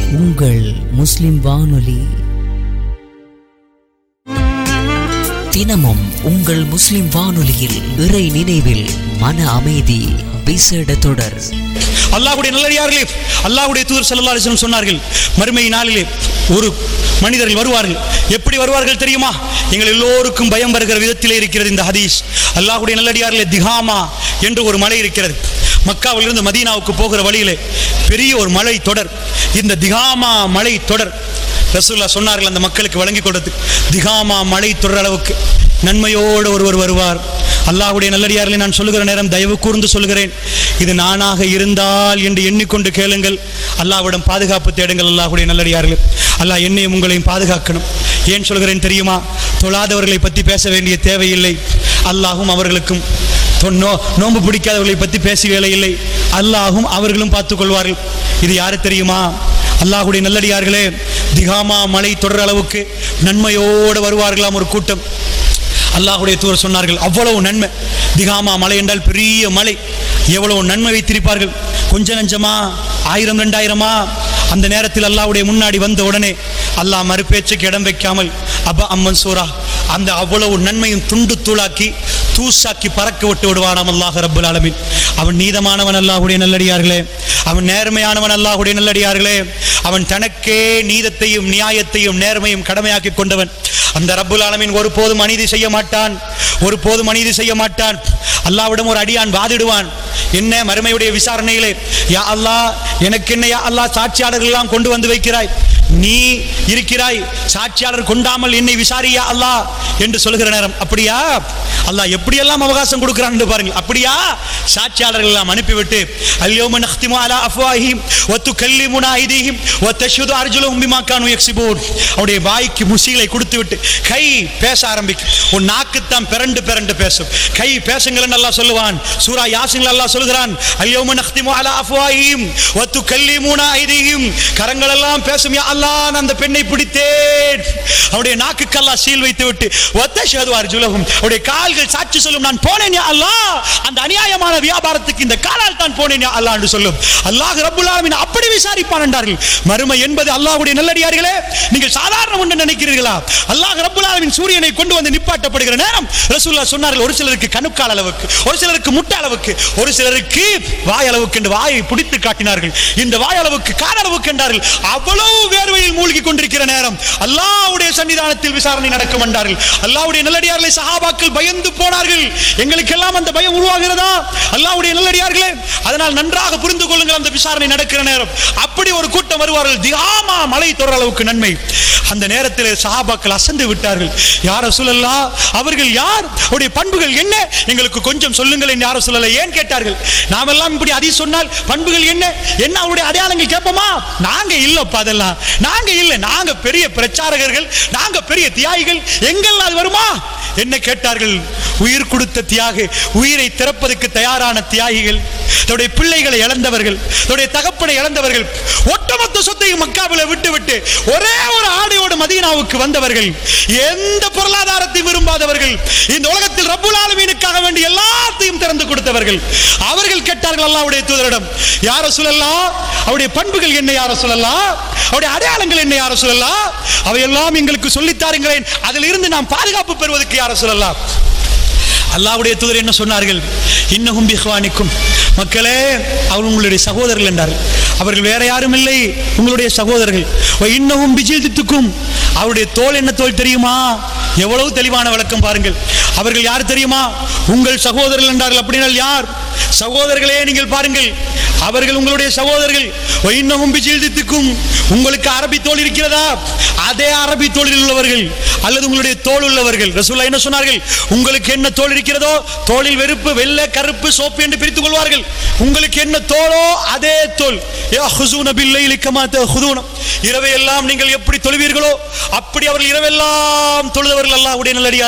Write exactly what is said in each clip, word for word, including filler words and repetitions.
உங்கள் முஸ்லிம் வானொலி. தினமும் உங்கள் முஸ்லிம் வானொலியில் இறை நினைவில் மன அமைதி விசேட தொடர். அல்லாஹ்வுடைய நல்லடியார்களே, அல்லாஹ்வுடைய தூதர் ஸல்லல்லாஹு அலைஹி வஸல்லம் சொன்னார்கள், மறுமை நாளிலே ஒரு மனிதர்கள் வருவார்கள். எப்படி வருவார்கள் தெரியுமா? எங்கள் எல்லோருக்கும் பயம் வருகிற விதத்திலே இருக்கிறது இந்த ஹதீஸ். அல்லாஹ்வுடைய நல்லடியார்களே, திகாமா என்று ஒரு மலை இருக்கிறது. மக்காவிலிருந்து மதீனாவுக்கு போகிற வழியிலே பெரிய ஒரு மலை தொடர். இந்த திகாமா மலை தொடர் ரசூலுல்லாஹ் சொன்னார்கள் அந்த மக்களுக்கு வழங்கி கொடுத்து, திகாமா மலை தொடர் அளவுக்கு நன்மையோடு ஒருவர் வருவார். அல்லாஹ்வுடைய நல்லடியார்களை நான் சொல்லுகிற நேரம் தயவு கூர்ந்து சொல்கிறேன், இது நானாக இருந்தால் என்று எண்ணிக்கொண்டு கேளுங்கள். அல்லாஹ்விடம் பாதுகாப்பு தேடுங்கள். அல்லாஹ்வுடைய நல்லடியார்கள், அல்லாஹ் என்னையும் உங்களையும் பாதுகாக்கணும். ஏன் சொல்கிறேன் தெரியுமா? தொழாதவர்களை பற்றி பேச வேண்டிய தேவையில்லை. அல்லாஹும் அவர்களுக்கும் நோ நோன்பு பிடிக்காதவர்களை பற்றி பேச வேலை இல்லை. அல்லாஹும் அவர்களும் பார்த்துக் கொள்வார்கள். இது யாரு தெரியுமா? அல்லாஹ்வுடைய நல்லடியார்களே, திகாமா மலை தொடர் அளவுக்கு நன்மையோடு வருவார்களாம் ஒரு கூட்டம். அல்லாஹ்வுடைய தூதர் சொன்னார்கள், அவ்வளவு நன்மை. திகாமா மலை என்றால் பெரிய மலை, எவ்வளவு நன்மை வைத்திருப்பார்கள். கொஞ்ச நஞ்சமா, ஆயிரம் ரெண்டாயிரமா? அந்த நேரத்தில் அல்லாஹ்வுடைய முன்னாடி வந்த உடனே அல்லாஹ் மறுபேச்சுக்கு இடம் வைக்காமல் அப்பா அம்மன் சூரா அந்த அவ்வளவு நன்மையும் துண்டு தூளாக்கி தூசாக்கி பறக்க விட்டு விடுவானாம் அல்லாஹ் ரப்புல் ஆலமீன். அவன் நீதமானவன் அல்லாஹ்வுடைய நல்லடியார்களே, அவன் நேர்மையானவன் அல்லாஹ்வுடைய நல்லடியார்களே, அவன் தனக்கே நீதத்தையும் நியாயத்தையும் நேர்மையும் கடமையாக்கி கொண்டவன். அந்த ரப்புல் ஆலமீன் ஒருபோதும் அநீதி செய்ய மாட்டான், ஒருபோதும் அநீதி செய்ய மாட்டான். அல்லாஹ்விடம் ஒரு அடியான் வாதிடுவான், என்ன மறுமையுடைய விசாரணையிலே, யா அல்லாஹ் எனக்கு என்ன யா அல்லாஹ் சாட்சியாளர்கள் எல்லாம் கொண்டு வந்து வைக்கிறாய், நீ இருக்கிறாய், சாட்சியாளர் கொண்டாமல் என்னை விசாரியா அல்லாஹ் என்று சொல்லுகிற நேரம், அப்படியா அல்லாஹ் எப்படியெல்லாம் அவகாசம் கொடுக்கிறான் என்று பாருங்கள். அப்படியா சாட்சியாளர்கள் எல்லாம் அனுப்பிவிட்டு, அல்யௌம நக்திமு அலா அஃப்வாஹிஹிம் வ துகல்லிமுனா ஐதீஹிம் வ தஷ்ஹது அர்ஜுலுஹும் பிமா கானூ யக்ஸிபூன். அவருடைய வாய்க்கு முசீலை கொடுத்துவிட்டு கை பேச ஆரம்பிக்கும். ஒரு நாக்குத்தான் பிறண்டு பிறண்டு பேசும். கை பேசுங்கள் என்று அல்லாஹ் சொல்லுவான். சூரா யாசின்ல அல்லாஹ் சொல்கிறான், அல்யௌம நக்திமு அலா அஃப்வாஹிஹிம் வ துகல்லிமுனா ஐதீஹிம். கரங்கள் எல்லாம் பேசும், யா அல்லாஹ் நான் அந்த பெண்ணை பிடித்தேன். அவருடைய நாக்குக்கு அல்லாஹ் சீல் வைத்து விட்டு வ தஷ்ஹது அர்ஜுலுஹும், அவருடைய கால்கள் சாட்சி சொல்லும், நான் போனேன் யா அல்லாஹ், அந்த அநியாயமான வியாபாரத்துக்கு இந்த காலால் தான் போனேன் யா அல்லாஹ் என்று சொல்லும். அல்லாஹ் ரப்புல் ஆலமீன் அப்படி விசாரிப்பான் என்றார்கள். மறுமை என்பது அல்லாஹ்வுடைய நல்லடியார்களே, நீங்கள் சாதாரண ஒன்று நினைக்கிறீர்களா? அல்லாஹ் ரப்புல் ஆலமீன் சூரியனை கொண்டு வந்து நிப்பாட்டப்படுகிற நேரம் ரசூலுல்லாஹ் சொன்னார்கள், ஒரு சிலருக்கு கணுக்கால் அளவுக்கு, ஒரு சிலருக்கு முட்டை அளவுக்கு, ஒரு சிலருக்கு வாய் அளவுக்கு என்று வாயை பிடித்து காட்டினார்கள். இந்த வாய் அளவுக்கு கால் அளவுக்கு என்றார்கள். அவ்வளவு வேர்வையில் மூழ்கி கொண்டிருக்கிற நேரம் அல்லாஹ்வுடைய சன்னிதானத்தில் விசாரணை நடக்கும் என்றார்கள். அல்லாஹ்வுடைய நல்லடியார்களை சஹாபாக்கள் பயந்து போனார்கள். எங்களுக்கெல்லாம் அந்த பயம் உருவாகிறதா? அல்லாஹ்வுடைய நல்லடியார்களே, அதனால் நன்றாக புரிந்து கொள்ளுங்கள். அந்த விசாரணை நடக்கிற நேரம் அப்படி ஒரு கூட்டம் வருவார்கள். திகாமா மலை தொடர் அளவுக்கு நன்மை. அந்த நேரத்தில் சஹாபாக்கள் அசந்து விட்டார்கள். யார் ரசூலல்லாஹ், அவர்கள் யார், அவருடைய பண்புகள் என்ன, எங்களுக்கு கொஞ்சம் சொல்லுங்கள் என்று யார் ரசூலல்லாஹ் ஏன் கேட்டார்கள். நாமெல்லாம் இப்படி அதி சொன்னால் பண்புகள் என்ன என்ன அவருடைய அடையாளங்கள் கேட்போமா? நாங்க இல்லப்பா, அதெல்லாம் நாங்க இல்லை, நாங்க பெரிய பிரச்சாரகர்கள், நாங்க பெரிய தியாகிகள், எங்கெல்லாம் அது வருமா என்ன கேட்டார்கள். உயிர் கொடுத்த தியாகி, உயிரை திறப்பதற்கு தயாரான தியாகிகள், தன்னுடைய பிள்ளைகளை இழந்தவர்கள், தன்னுடைய தகப்பனை இழந்தவர்கள், ஒட்டுமொத்த சொத்தையும் மக்காவில விட்டு விட்டு ஒரே ஒரு ஆடையோடு மதீனாவுக்கு வந்தவர்கள், எந்த பொருளாதாரத்தையும் விரும்பாதவர்கள், இந்த உலகத்தில் ரப்புல் ஆலமீனுக்காக வேண்டி எல்லாத்தையும் திறந்து கொடுத்தவர்கள். அவர்கள் கேட்டார்கள் அல்லாஹ்வுடைய தூதரிடம், யா ரசூலல்லாஹ், அவருடைய பண்புகள் என்ன யா ரசூலல்லாஹ், அவருடைய அடையாளங்கள் என்ன யா ரசூலல்லாஹ், அவையெல்லாம் எங்களுக்கு சொல்லித்தாருங்களேன், அதில் இருந்து நாம் பாதுகாப்பு பெறுவதற்கு யா ரசூலல்லாஹ். அல்லாஹ்வுடைய தூதர் என்ன சொன்னார்கள்? இன்னஹும் பிஹ்வானிக்கும், மக்களே அவர்கள் உங்களுடைய சகோதரர்கள் என்றார்கள். அவர்கள் வேற யாரும் இல்லை, உங்களுடைய சகோதரர்கள். இன்னஹும் பிஜில்தித்துக்கும், அவருடைய தோல் என்ன தோல் தெரியுமா? எவ்வளவு தெளிவான விளக்கம் பாருங்கள். அவர்கள் யார் தெரியுமா? உங்கள் சகோதரர்கள் என்றார்கள். அப்படினால் யார்? சகோதரர்களே நீங்கள் பாருங்கள், அவர்கள் உங்களுடைய சகோதரர்கள். இன்னஹும் பிஜில்தித்துக்கும், உங்களுக்கு அரபி தோல் இருக்கிறதா? அதே அரபி தோலில் உள்ளவர்கள் அல்லது உங்களுடைய தோல் உள்ளவர்கள். ரசூலுல்லாஹ் என்ன சொன்னார்கள்? உங்களுக்கு என்ன தோல் இருக்கிறதோ, தோலில் வெறுப்பு, வெள்ளை, கருப்பு, சோப்பு என்று பிரித்துக் கொள்வார்கள். உங்களுக்கு என்ன தோலோ அதே தோல். இரவையெல்லாம் நீங்கள் எப்படி தொழுவீர்களோ அப்படி அவர்கள் இரவெல்லாம் தொழுதவர்கள் அல்லாஹ்வுடைய நல்லடியார்களே.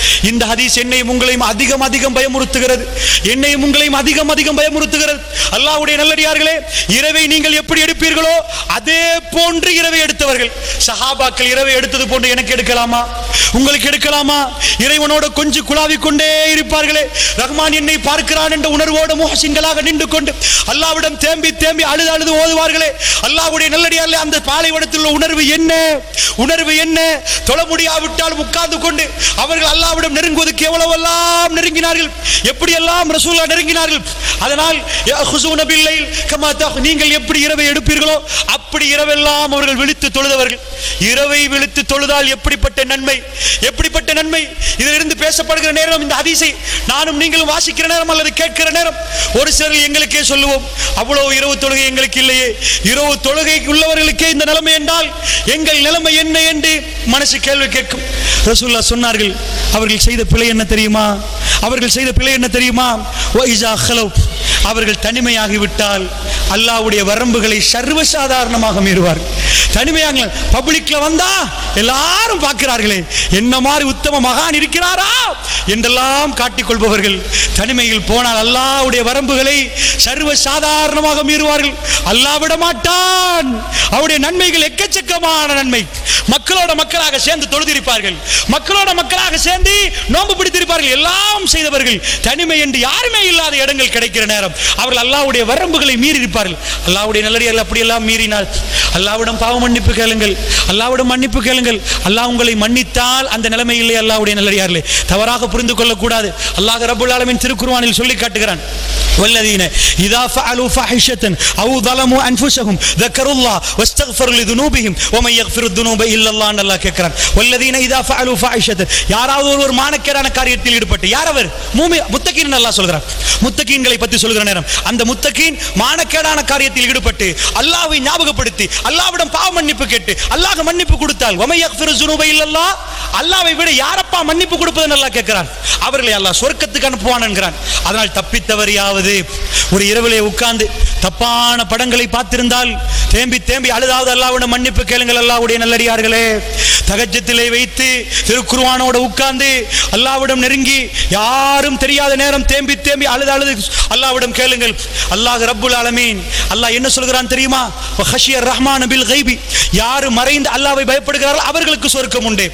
இந்த ஹதீஸ் என்னையும் உங்களையும் அதிகம் அதிகம் பயமுறுத்துகிறது, என்னையும் உங்களையும் அதிகம் அதிகம் பயமுறுத்துகிறது. அல்லாஹ்வுடைய நல்லடியார்களே, இரவை நீங்கள் எப்படி எடுப்பீர்களோ அதே போன்று இரவை எடுத்தவர்கள் சஹாபாக்கள். இரவை எடுத்தது போன்று எனக்கு எடுக்கலாமா, உங்களுக்கு எடுக்கலாமா? இறைவனோட கொஞ்சம் குழாவிக் கொண்டே இருப்பார்களே, ரஹ்மான் என்னை பார்க்கிறான் என்ற உணர்வோடு முஹ்சின்களாக நின்று கொண்டு அல்லாஹ்விடம் தேம்பி தேம்பி அழுது அழுது ஓதுவார்களே. அல்லாஹ்வுடைய நல்லடியார்களே, அந்த பாலைவனத்தில் உள்ள உணர்வு என்ன, உணர்வு என்ன? தொழ முடியாவிட்டால் உட்கார்ந்து கொண்டு அவர்கள் அல்லாஹ்விடம் நெருங்குவதற்கு எவ்வளவெல்லாம் நெருங்கினார்கள், எப்படியெல்லாம் ரசூலுல்லாஹ் நெருங்கினார்கள். அதனால் யஹுஸூன பில்லைல் கமா தஹ், நீங்கள் எப்படி இரவை எடுப்பீர்களோ அப்படி இரவெல்லாம் அவர்கள் விழித்து தொழுதவர்கள். இரவை விழித்து தொழுதால் எப்படிப்பட்ட நன்மை, எப்படிப்பட்ட நன்மை! இதிலிருந்து பேசப்படுகிற நேரம், இந்த ஹதீஸை நானும் நீங்களும் வாசிக்கிற நேரம் அல்லது கேட்கிற நேரம், ஒரு சிலர் எங்களுக்கே சொல்லுவோம், அவ்வளவு இரவு தொழுகை எங்களுக்கு இல்லையே, இரவு தொழுகை உள்ளவர்களுக்கே இந்த நிலைமை என்றால் எங்கள் நிலைமை என்ன என்று மனசு கேள்வி கேட்கும். ரசூலுல்லாஹ் சொன்னார்கள், அவர்கள் செய்த பிழை என்ன தெரியுமா? அவர்கள் செய்த பிழை என்ன தெரியுமா? வஇஸா ஹலவ், அவர்கள் தனிமையாகிவிட்டால் அல்லாஹ்வுடைய வரம்புகளை சர்வசாதாரணமாக மீறுவார்கள். தனிமையாக பப்ளிக்ல வந்தா எல்லாரும் பார்க்கிறார்களே, என்ன மாதிரி உத்தம மகான் இருக்கிறாரா என்றெல்லாம் காட்டிக் கொள்பவர்கள் தனிமையில் போனால் அல்லாஹ்வுடைய வரம்புகளை சர்வசாதாரணமாக மீறுவார்கள். அல்லாஹ் விட மாட்டான். அவருடைய நன்மைகள் எக்கச்சக்கமான நன்மை. மக்களோட மக்களாக சேர்ந்து தொழுதிருப்பார்கள், மக்களோட மக்களாக சேர்ந்து நோன்பு பிடித்திருப்பார்கள், எல்லாம் செய்தவர்கள். தனிமை என்று யாருமே இல்லாத இடங்கள் கிடைக்கிற நேரம் அவர்கள் அல்லாஹ்வுடைய வரம்புகளை மீறி இருப்பார்கள். அல்லாஹ்வுடைய நல்லடியார்கள் அப்படியெல்லாம் மீறினால் அல்லாஹ்விடம் பாவ மன்னிப்பு கேளுங்கள், அல்லாஹ்விடம் மன்னிப்பு கேளுங்கள். அல்லாஹ் உங்களை மன்னித்தால் அந்த நிலைமை இல்லை. அல்லாஹ்வுடைய நல்லடியார்களே, தவறாக புரிந்து கொள்ளக்கூடாது. அல்லாஹ் ரப்பல் ஆலமீன் திருக்குர்ஆனில் சொல்லி காட்டுகிறான், வல்லதீன இதா ஃபஅலு ஃபஹிஷத்தன் அவ் ظلموا انفسهم ذكروا الله واستغفروا لذنوبهم ومن يغفر الذنوب الا الله. அல்லாஹ் கேட்கிறான், வல்லதீன இதா ஃபஅலு ஃபஹிஷத்தன், யாராவது ஒரு மானக்கேடான காரியத்தில் ஈடுபட்டு, யார் அவர்? மூமின் முத்தகீன். அல்லாஹ் சொல்கிறான், முத்தகீன்களை பற்றி சொல்கிற நேரம், அந்த முத்தகீன் மானக்கேடான காரியத்தில் ஈடுபட்டு அல்லாஹ்வை ஞாபகப்படுத்தி அல்லாஹ்விடம் பாவ மன்னிப்பு கேட்டு அல்லாஹ் மன்னிப்பு கொடுத்தால், வமன் யக்ஃபிரு ذنوب الا الله, அல்லாஹ்வை விட யாரப்பா மன்னிப்பு கொடுப்பதுன்னு அல்லாஹ் கேட்கிறான். அவர்களை அல்லாஹ் சொர்க்கத்துக்கு அனுப்புவான் என்கிறான். அதனால் தப்பித்தவரையாவது ஒரு இரவிலே உட்கார்ந்து தப்பான படங்களை பார்த்திருந்தால் தேம்பி தேம்பி அழுதாவது அல்லாஹ்விடம் மன்னிப்பு கேளுங்கள். அல்லாஹ்வுடைய நல்லடியார்களே, தஹஜ்ஜுதிலே வைத்து திருக்குர்ஆனோட உட்கார்ந்து அல்லாஹ்விடம் நெருங்கி யாரும் தெரியாத நேரம் தேம்பி தேம்பி அழுது அழுது அல்லாஹ்விடம் கேளுங்கள். அல்லாஹ் ரப்புல் ஆலமீன் அல்லாஹ் என்ன சொல்கிறான் தெரியுமா? வஹஷியர் ரஹ்மான் பில் கைபி, யார் மறைந்து அல்லாஹ்வை பயப்படுகிறார்கள் அவர்களுக்கு சொர்க்கம் உண்டு.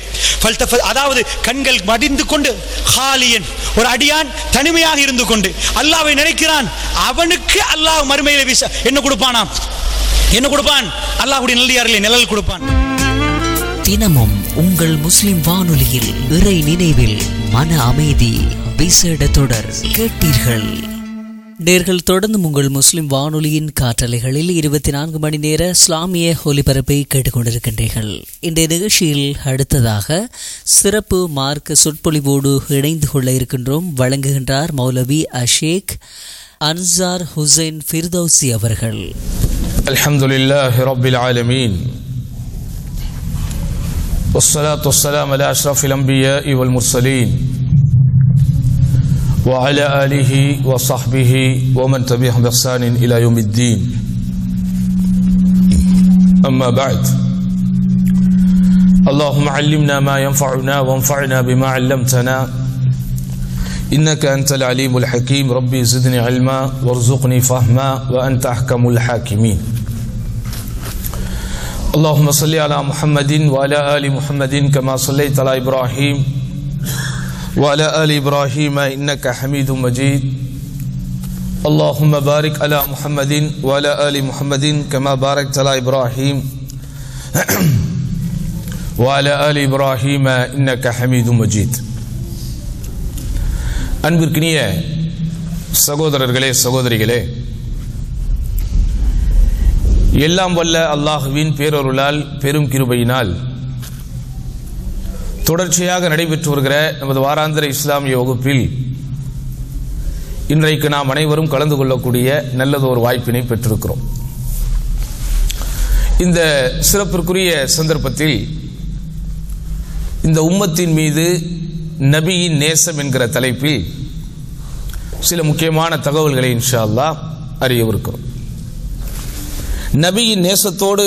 அதாவது கண்கள் மடிந்து கொண்டு ஹாலியன், ஒரு அடியான் தனிமையாக இருந்து கொண்டு அல்லாஹ்வை நினைக்கிறான், அவனுக்கு அல்லாஹ் மறுமையிலே என்ன கொடுப்பானா? என்ன கொடுப்பான்? அல்லாஹ்வுடைய நல்லடியார்களே நிழல் கொடுப்பான். தினமும் உங்கள் முஸ்லிம் வானொலியில் இறை நினைவில் மன அமைதி விசேட தொடர் கேட்டீர்கள். நேர்கள் தொடர்ந்து உங்கள் முஸ்லிம் வானொலியின் காற்றலைகளில் இருபத்தி நான்கு மணி நேர இஸ்லாமிய ஒலிபரப்பை கேட்டுக்கொண்டிருக்கின்றீர்கள். இன்றைய நிகழ்ச்சியில் அடுத்ததாக சிறப்பு மார்க்க சொற்பொழிவோடு இணைந்து கொள்ள இருக்கின்றோம். வழங்குகின்றார் மௌலவி அஷேக் அன்சார் ஹுசைன் ஃபிர்தௌசி அவர்கள். அல்ஹம்துலில்லாஹி ரப்பில் ஆலமீன், வஸ்ஸலாத்து வஸ்ஸலாமு அலா அஷ்ரஃபில் அன்பியாஇ வல் முர்ஸலீன் وعلى آله وصحبه ومن تبعهم بإحسان إلى يوم الدين. أما بعد، اللهم علمنا ما ينفعنا وانفعنا بما علمتنا إنك أنت العليم الحكيم. ربي زدني علما وارزقني فهما وأنت أحكم الحاكمين. اللهم صل على محمد وعلى آل محمد كما صليت على إبراهيم وعلى آل إبراهيم إنك حميد مجيد. اللهم بارك على محمد وعلى آل محمد كما باركت على إبراهيم وعلى آل إبراهيم إنك حميد مجيد. அன்பிற்கினிய சகோதரர்களே, சகோதரிகளே, எல்லாம் வல்ல அல்லாஹுவின் பேரருளால், பெரும் கிருபையினால் தொடர்ச்சியாக நடைபெற்று வருகிற நமது வாராந்திர இஸ்லாமிய வகுப்பில் இன்றைக்கு நாம் அனைவரும் கலந்து கொள்ளக்கூடிய நல்லதொரு வாய்ப்பினை பெற்றிருக்கிறோம். இந்த சிறப்பிற்குரிய சந்தர்ப்பத்தில் இந்த உம்மத்தின் மீது நபியின் நேசம் என்கிற தலைப்பில் சில முக்கியமான தகவல்களை இன்ஷா அல்லாஹ் அறியவிருக்கிறோம். நபியின் நேசத்தோடு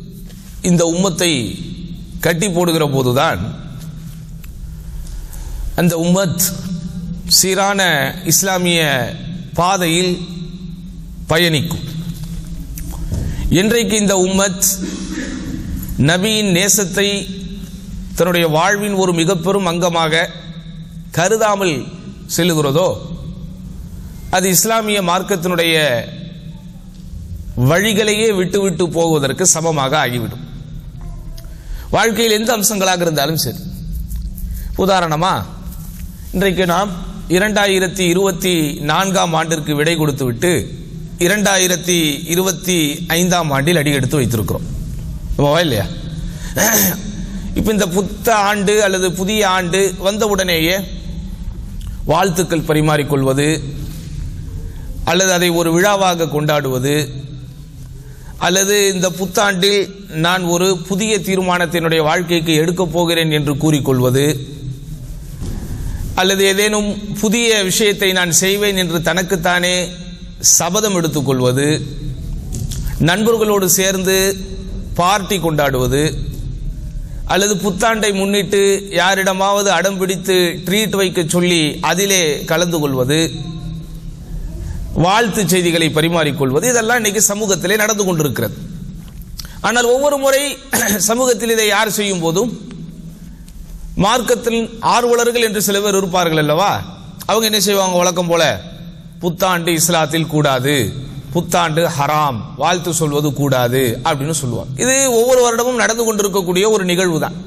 இந்த உம்மத்தை கட்டி போடுகிற போதுதான் அந்த உம்மத் சீரான இஸ்லாமிய பாதையில் பயணிக்கும். இன்றைக்கு இந்த உம்மத் நபியின் நேசத்தை தன்னுடைய வாழ்வின் ஒரு மிக பெரும் அங்கமாக கருதாமல் செல்லுகிறதோ அது இஸ்லாமிய மார்க்கத்தினுடைய வழிகளையே விட்டு விட்டு போவதற்கு சமமாக ஆகிவிடும். வாழ்க்கையில் எந்த அம்சங்களாக இருந்தாலும் சரி. உதாரணமா, இன்றைக்கு நாம் இரண்டாயிரத்தி இருபத்தி நான்காம் ஆண்டிற்கு விடை கொடுத்து விட்டு இரண்டாயிரத்தி இருபத்தி ஐந்தாம் ஆண்டில் அடி எடுத்து வைத்திருக்கிறோம் இல்லையா? இப்ப இந்த புத்த ஆண்டு அல்லது புதிய ஆண்டு வந்தவுடனேயே வாழ்த்துக்கள் பரிமாறிக்கொள்வது அல்லது அதை ஒரு விழாவாக கொண்டாடுவது அல்லது இந்த புத்தாண்டில் நான் ஒரு புதிய தீர்மானத்தினுடைய வாழ்க்கைக்கு எடுக்கப் போகிறேன் என்று கூறிக்கொள்வது அல்லது ஏதேனும் புதிய விஷயத்தை நான் செய்வேன் என்று தனக்குத்தானே சபதம் எடுத்துக்கொள்வது, நண்பர்களோடு சேர்ந்து பார்ட்டி கொண்டாடுவது அல்லது புத்தாண்டை முன்னிட்டு யாரிடமாவது அடம் பிடித்து ட்ரீட் வைக்க சொல்லி அதிலே கலந்து கொள்வது, வாழ்த்து செய்திகளை பரிமாறிக்கொள்வது, இதெல்லாம் இன்னைக்கு சமூகத்திலே நடந்து கொண்டிருக்கிறது. ஆனால் ஒவ்வொரு முறை சமூகத்தில் இதை யார் செய்யும் போதும் மார்க்கத்தில் ஆர்வலர்கள் என்று சில பேர் இருப்பார்கள் அல்லவா, அவங்க என்ன செய்வாங்க? வழக்கம் போல புத்தாண்டு இஸ்லாத்தில் கூடாது, புத்தாண்டு ஹராம், வாழ்த்து சொல்வது கூடாது அப்படின்னு சொல்லுவாங்க. இது ஒவ்வொரு வருடமும் நடந்து கொண்டிருக்கக்கூடிய ஒரு நிகழ்வு தான்.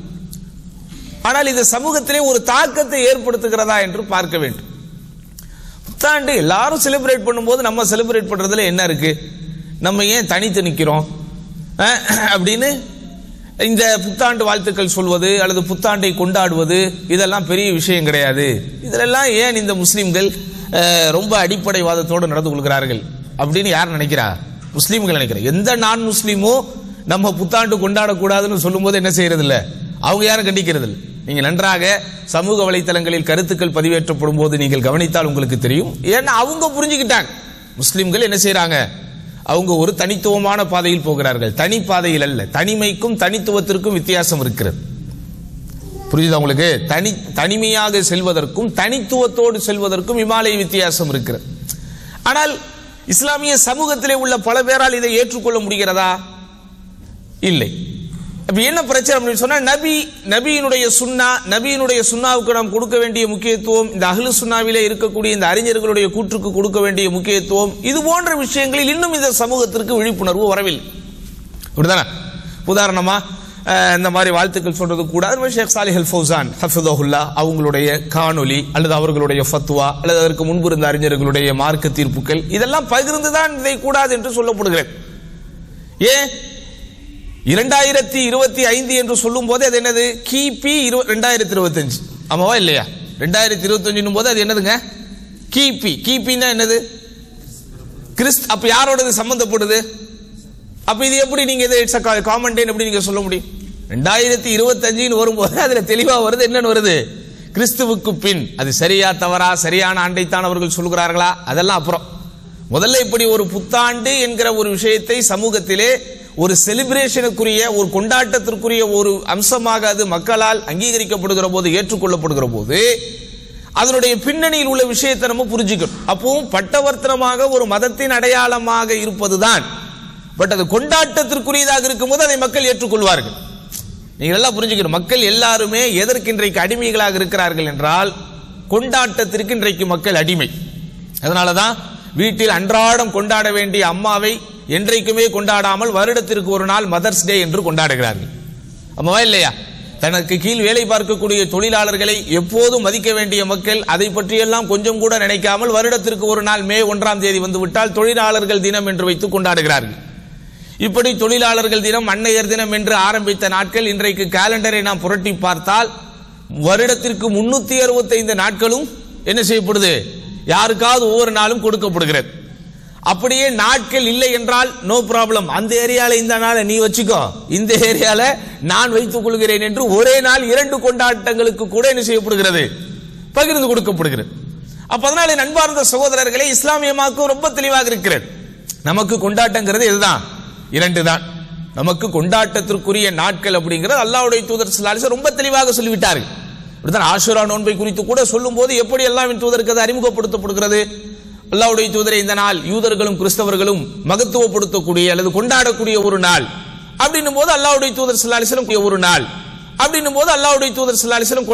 ஆனால் இது சமூகத்திலே ஒரு தாக்கத்தை ஏற்படுத்துகிறதா என்று பார்க்க வேண்டும். புத்தாண்டு எல்லாரும் செலிப்ரேட் பண்ணும்போது நம்ம செலிப்ரேட் பண்றதுல என்ன இருக்கு? நம்ம ஏன் தனித்து நிற்கிறோம் அப்படின்னு இந்த புத்தாண்டு வாழ்த்துக்கள் சொல்வது அல்லது புத்தாண்டை கொண்டாடுவது இதெல்லாம் பெரிய விஷயம் கிடையாது. இதெல்லாம் ஏன் இந்த முஸ்லிம்கள் ரொம்ப அடிப்படைவாதத்தோடு நடந்து கொள்கிறார்கள் அப்படின்னு யார் நினைக்கிறா? முஸ்லீம்கள் நினைக்கிற. எந்த நான் முஸ்லீமோ நம்ம புத்தாண்டு கொண்டாடக்கூடாதுன்னு சொல்லும் போது என்ன செய்யறது இல்லை, அவங்க யாரும் கண்டிக்கிறது இல்லை. நீங்க நன்றாக சமூக வலைத்தளங்களில் கருத்துக்கள் பதிவேற்றப்படும் போது நீங்கள் கவனித்தால் உங்களுக்கு தெரியும். ஏன்னா அவங்க புரிஞ்சுக்கிட்டாங்க முஸ்லிம்கள் என்ன செய்யறாங்க, அவங்க ஒரு தனித்துவமான பாதையில் போகிறார்கள், தனி பாதையில் அல்ல. தனிமைக்கும் தனித்துவத்திற்கும் வித்தியாசம் இருக்கிறது. புரியுதா உங்களுக்கு? தனி தனிமையாக செல்வதற்கும் தனித்துவத்தோடு செல்வதற்கும் இமாலய வித்தியாசம் இருக்கிறது. ஆனால் இஸ்லாமிய சமூகத்திலே உள்ள பல பேரால் இதை ஏற்றுக்கொள்ள முடிகிறதா? இல்லை. அப்ப என்ன பிரச்சனை அப்படின்னு சொன்னா, நபி நபியினுடைய சுன்னா, நபியினுடைய சுன்னாவுக்கு நாம் கொடுக்க வேண்டிய முக்கியத்துவம், இந்த அஹ்லு சுன்னாவிலே இருக்கக்கூடிய இந்த அறிஞர்களுடைய கூற்றுக்கு கொடுக்க வேண்டிய முக்கியத்துவம், இது போன்ற விஷயங்களில் இன்னும் இந்த சமூகத்திற்கு விழிப்புணர்வு வரவில்லை. அப்படிதானே? உதாரணமா இந்த மாதிரி வாழ்த்துக்கள் சொல்றது கூடாது. ஷேக் சாலிஹ் அல் ஃபௌசான் ஹஃபிதஹுல்லாஹ் அவங்களுடைய காணொலி அல்லது அவர்களுடைய ஃபத்வா அல்லது அதற்கு முன்பு இருந்த அறிஞர்களுடைய மார்க்க தீர்ப்புகள் இதெல்லாம் பகிர்ந்துதான் இதை கூடாது என்று சொல்லப்படுகிறது. ஏன் இரண்டாயிரத்தி இருபத்தி ஐந்து என்று சொல்லும் போது அது என்னது? கிபி இரண்டாயிரத்தி இருபத்தி அஞ்சு ஆமாவா இல்லையா? ரெண்டாயிரத்தி இருபத்தி அஞ்சு போது அது என்னதுங்க? கிபி. கிபின்னா என்னது? கிறிஸ்த். அப்ப யாரோட சம்பந்தப்படுது? அப்ப இது எப்படி நீங்க இதை காமன் எப்படி நீங்க சொல்ல முடியும்? ரெண்டாயிரத்தி இருபத்தி அஞ்சுன்னு வரும்போது அதுல தெளிவா வருது. என்னன்னு வருது? கிறிஸ்துவுக்கு பின். அது சரியா தவறா, சரியான ஆண்டைத்தான் அவர்கள் சொல்கிறார்களா, அதெல்லாம் அப்புறம். முதல்ல இப்படி ஒரு புத்தாண்டு என்கிற ஒரு விஷயத்தை சமூகத்திலே ஒரு செலிப்ரேஷனுக்குரிய ஒரு கொண்டாட்டத்திற்குரிய ஒரு அம்சமாக அது மக்களால் அங்கீகரிக்கப்படுகிற போது, ஏற்றுக்கொள்ளப்படுகிற போது அதனுடைய பின்னணியில் உள்ள விஷயத்தை நம்ம புரிஞ்சுக்கணும். அப்பவும் பட்டவர்த்தனமாக ஒரு மதத்தின் அடையாளமாக இருப்பதுதான், பட் அது கொண்டாட்டத்திற்குரியதாக இருக்கும்போது அதை மக்கள் ஏற்றுக்கொள்வார்கள். நீங்க எல்லாம் புரிஞ்சுக்கணும். மக்கள் எல்லாருமே எதற்கு இன்றைக்கு அடிமைகளாக இருக்கிறார்கள் என்றால், கொண்டாட்டத்திற்கு இன்றைக்கு மக்கள் அடிமை. அதனாலதான் வீட்டில் அன்றாடம் கொண்டாட வேண்டிய அம்மாவை என்றைக்குமே கொண்டாடாமல் வருடத்திற்கு ஒரு நாள் மதர்ஸ் டே என்று கொண்டாடுகிறார்கள். அம்மாவா இல்லையா? தனக்கு கீழ் வேலை பார்க்கக்கூடிய தொழிலாளர்களை எப்போதும் மதிக்க வேண்டிய மக்கள் அதை பற்றியெல்லாம் கொஞ்சம் கூட நினைக்காமல் வருடத்திற்கு ஒரு நாள் மே ஒன்றாம் தேதி வந்துவிட்டால் தொழிலாளர்கள் தினம் என்று வைத்து கொண்டாடுகிறார்கள். இப்படி தொழிலாளர்கள் தினம், அன்னையர் தினம் என்று ஆரம்பித்த நாட்கள் இன்றைக்கு காலண்டரை நாம் புரட்டி பார்த்தால் வருடத்திற்கு முன்னூத்தி அறுபத்தி ஐந்து நாட்களும் என்ன செய்யப்படுது? யாருக்காவது ஒவ்வொரு நாளும் கொடுக்கப்படுகிறது. அப்படியே நாட்கள் இல்லை என்றால் நோ ப்ராப்ளம், அந்த ஏரியால இந்த நாளை நீ வச்சுக்கோ, இந்த ஏரியால நான் வைத்துக் கொள்கிறேன் என்று ஒரே நாள் இரண்டு கொண்டாட்டங்களுக்கு கூட என்ன செய்யப்படுகிறது? பகிர்ந்து கொடுக்கப்படுகிறது. அப்ப அதனால நண்பார்ந்த சகோதரர்களே, இஸ்லாமியமாக்கும் ரொம்ப தெளிவாக இருக்கிறது. நமக்கு கொண்டாட்டங்கிறது இதுதான், இரண்டு தான். நமக்கு கொண்டாட்டத்திற்குரிய நாட்கள் அப்படிங்கிறது அல்லாஹ்வுடைய தூதர் ஸல்லல்லாஹு அலைஹி வஸல்லம் ரொம்ப தெளிவாக சொல்லிவிட்டார்கள். இப்படிதான் ஆஷுரா நோன்பை குறித்து கூட சொல்லும் போது எப்படி அல்லாஹ்வின் தூதருக்கு அது அறிமுகப்படுத்தப்படுகிறது. அல்லாஹ்வுடைய தூதரை இந்த நாள் யூதர்களும் கிறிஸ்தவர்களும் மகத்துவப்படுத்தக்கூடிய அல்லது கொண்டாடக்கூடிய ஒரு நாள் அப்படின்னும் போது அல்லாஹ்வுடைய தூதர் ஸல்லல்லாஹு அலைஹி வஸல்லம் ஒரு நாள் அப்படின்னும் போது அல்லாஹ்வுடைய தூதர் ஸல்லல்லாஹு அலைஹி வஸல்லம்